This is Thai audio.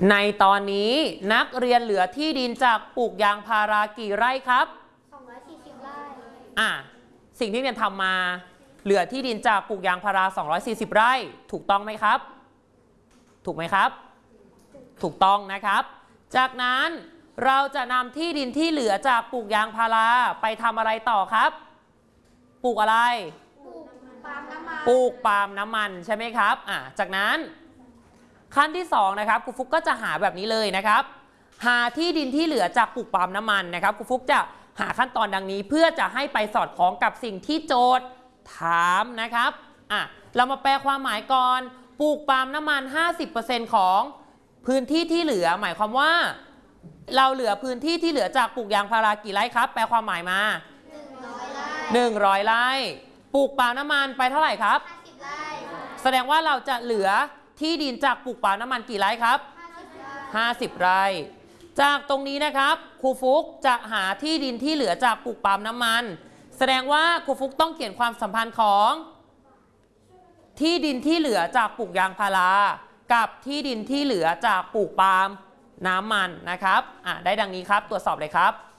ในตอนนี้นักเรียนเหลือที่ดินจากปลูกยางพารากี่ไร่ครับ 240 ไร่สิ่งที่เรียนทำมาเหลือที่ดินจากปลูกยางพารา240 ไร่ถูกต้องไหมครับถูกไหมครับถูกต้องนะครับจากนั้นเราจะนำที่ดินที่เหลือจากปลูกยางพาราไปทำอะไรต่อครับปลูกอะไรปลูกปาล์มน้ำมันปลูกปาล์มน้ำมันใช่ไหมครับจากนั้นขั้นที่2นะครับครูฟุกก็จะหาแบบนี้เลยนะครับหาที่ดินที่เหลือจากปลูกปาล์มน้ำมันนะครับครูฟุกจะหาขั้นตอนดังนี้เพื่อจะให้ไปสอดคล้องกับสิ่งที่โจทย์ถามนะครับเรามาแปลความหมายก่อนปลูกปาล์มน้ำมัน 50% ของพื้นที่ที่เหลือหมายความว่าเราเหลือพื้นที่ที่เหลือจากปลูกยางพารากี่ไร่ครับแปลความหมายมา100 ไร่ปลูกปาล์มน้ำมันไปเท่าไหร่ครับ 50 ไร่แสดงว่าเราจะเหลือที่ดินจากปลูกปาล์มน้ำมันกี่ไร่ครับ50 ไร่จากตรงนี้นะครับครูฟุกจะหาที่ดินที่เหลือจากปลูกปาล์มน้ำมันแสดงว่าครูฟุกต้องเขียนความสัมพันธ์ของที่ดินที่เหลือจากปลูกยางพารากับที่ดินที่เหลือจากปลูกปาล์มน้ำมันนะครับได้ดังนี้ครับตรวจสอบเลยครับ